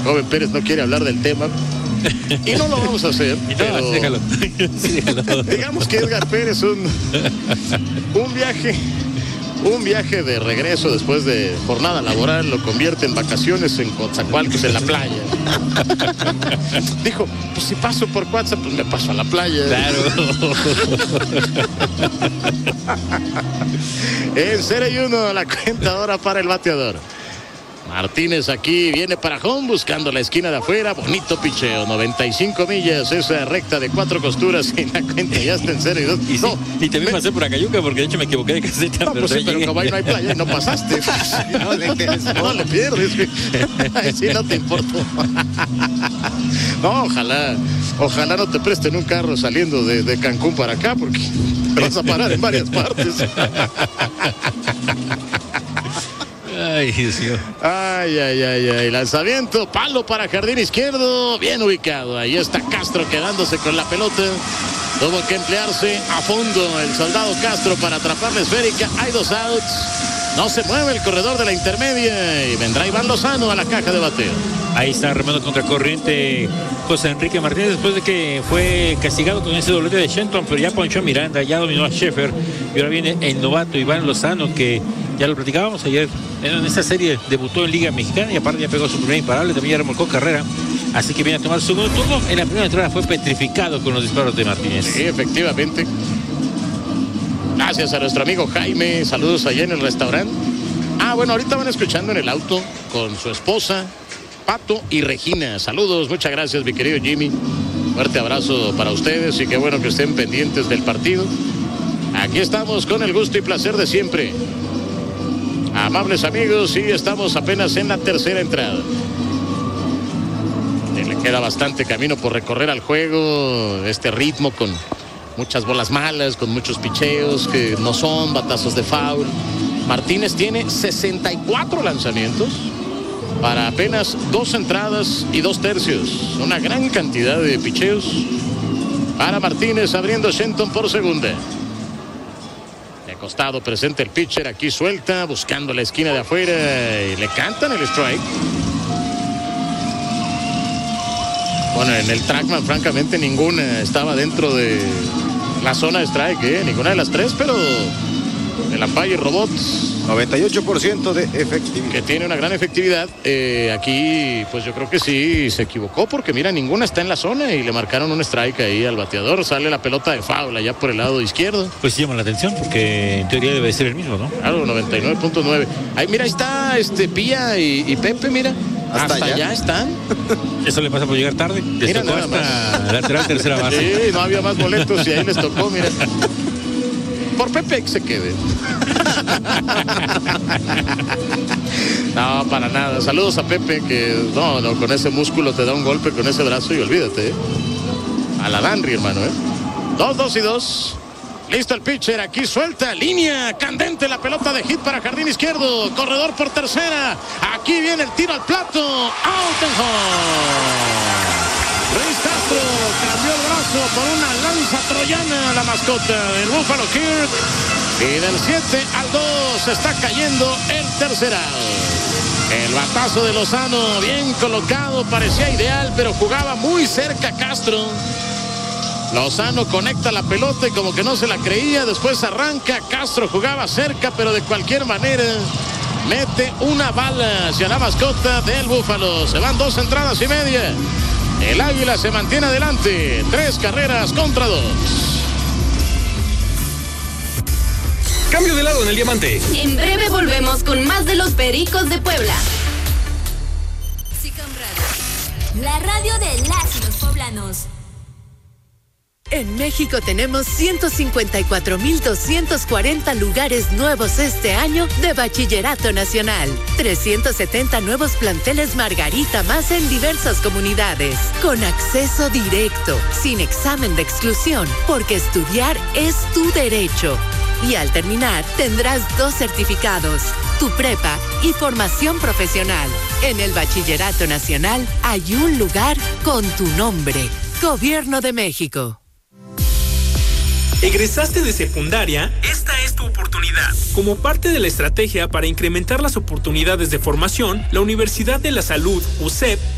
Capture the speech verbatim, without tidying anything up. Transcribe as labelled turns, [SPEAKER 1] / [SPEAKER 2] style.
[SPEAKER 1] joven Pérez no quiere hablar del tema. Y no lo vamos a hacer.
[SPEAKER 2] No,
[SPEAKER 1] pero
[SPEAKER 2] déjalo. Sí, déjalo.
[SPEAKER 1] Digamos que Edgar Pérez, un, un viaje, un viaje de regreso después de jornada laboral, lo convierte en vacaciones en Coatzacoalcos, en la playa. Dijo, pues si paso por Coatzacoalcos, pues me paso a la playa.
[SPEAKER 2] Claro.
[SPEAKER 1] En cero y uno la cuenta ahora para el bateador. Martínez aquí viene para home buscando la esquina de afuera. Bonito picheo, noventa y cinco millas, esa recta de cuatro costuras y la cuenta ya está en cero y dos.
[SPEAKER 2] Y, sí,
[SPEAKER 1] no,
[SPEAKER 2] y también
[SPEAKER 1] me...
[SPEAKER 2] pasé por Acayuca porque de hecho me equivoqué de caseta.
[SPEAKER 1] No,
[SPEAKER 2] pero
[SPEAKER 1] pues sí, pero
[SPEAKER 2] llegué.
[SPEAKER 1] como ahí no hay playa y no pasaste. No le, no le pierdes. Ahí sí no te importó. No, ojalá, ojalá no te presten un carro saliendo de, de Cancún para acá porque te vas a parar en varias partes.
[SPEAKER 2] Ay, Dios mío.
[SPEAKER 1] Ay, ay, ay, ay. Lanzamiento, palo para jardín izquierdo. Bien ubicado. Ahí está Castro quedándose con la pelota. Tuvo que emplearse a fondo el soldado Castro para atrapar la esférica. Hay dos outs. No se mueve el corredor de la intermedia. Y vendrá Iván Lozano a la caja de bateo.
[SPEAKER 2] Ahí está remando contra corriente José Enrique Martínez después de que fue castigado con ese doblete de Shenton, pero ya ponchó a Miranda, ya dominó a Sheffer. Y ahora viene el novato Iván Lozano, que ya lo platicábamos ayer en esta serie, debutó en Liga Mexicana y aparte ya pegó su primer imparable, también ya remolcó carrera, así que viene a tomar su segundo turno. En la primera entrada fue petrificado con los disparos de Martínez.
[SPEAKER 1] Sí, efectivamente. Gracias a nuestro amigo Jaime, saludos allá en el restaurante. Ah, bueno, ahorita van escuchando en el auto con su esposa, Pato y Regina. Saludos, muchas gracias, mi querido Jimmy. Fuerte abrazo para ustedes y qué bueno que estén pendientes del partido. Aquí estamos con el gusto y placer de siempre. Amables amigos, sí, estamos apenas en la tercera entrada. Y le queda bastante camino por recorrer al juego, este ritmo con muchas bolas malas, con muchos picheos que no son batazos de foul. Martínez tiene sesenta y cuatro lanzamientos para apenas dos entradas y dos tercios. Una gran cantidad de picheos para Martínez, abriendo Shenton por segunda. Costado presente el pitcher, aquí suelta, buscando la esquina de afuera y le cantan el strike. Bueno, en el Trackman francamente ninguna estaba dentro de la zona de strike, ¿eh? Ninguna de las tres, pero el umpire robot
[SPEAKER 3] noventa y ocho por ciento de efectividad,
[SPEAKER 1] que tiene una gran efectividad. Eh, aquí pues yo creo que sí se equivocó porque mira, ninguna está en la zona y le marcaron un strike ahí al bateador. Sale la pelota de foul allá por el lado izquierdo.
[SPEAKER 2] Pues sí llama la atención porque en teoría debe ser el mismo, ¿no?
[SPEAKER 1] Claro, noventa y nueve punto nueve. Ahí mira, ahí está este Pía y, y Pepe, mira. Hasta, hasta allá. allá están.
[SPEAKER 2] Eso le pasa por llegar tarde. Les
[SPEAKER 1] mira,
[SPEAKER 2] tocó
[SPEAKER 1] nada
[SPEAKER 2] hasta
[SPEAKER 1] más.
[SPEAKER 2] Lateral tercera base.
[SPEAKER 1] Sí, no había más boletos y ahí les tocó, mira. Por Pepe que se quede. No, para nada. Saludos a Pepe, que no, no, con ese músculo te da un golpe con ese brazo y olvídate, ¿eh? A la Danry, hermano, ¿eh? Dos, dos y dos. Listo el pitcher, aquí suelta, línea, candente la pelota de hit para jardín izquierdo, corredor por tercera, aquí viene el tiro al plato, out and home. Luis Castro cambió el brazo por una lanza troyana, la mascota del Buffalo Kirk, y del siete al dos está cayendo el tercer out. El batazo de Lozano, bien colocado, parecía ideal, pero jugaba muy cerca Castro. Lozano conecta la pelota y como que no se la creía, después arranca, Castro jugaba cerca, pero de cualquier manera mete una bala hacia la mascota del Búfalo. Se van dos entradas y media. El Águila se mantiene adelante, tres carreras contra dos.
[SPEAKER 4] Cambio de lado en el diamante.
[SPEAKER 5] En breve volvemos con más de los Pericos de Puebla.
[SPEAKER 6] La radio de las y los poblanos.
[SPEAKER 7] En México tenemos ciento cincuenta y cuatro mil doscientos cuarenta lugares nuevos este año de Bachillerato Nacional. trescientos setenta nuevos planteles Margarita más en diversas comunidades. Con acceso directo, sin examen de exclusión, porque estudiar es tu derecho. Y al terminar, tendrás dos certificados, tu prepa y formación profesional. En el Bachillerato Nacional hay un lugar con tu nombre. Gobierno de México.
[SPEAKER 4] ¿Egresaste de secundaria? Esta es tu oportunidad. Como parte de la estrategia para incrementar las oportunidades de formación, la Universidad de la Salud, U C E P,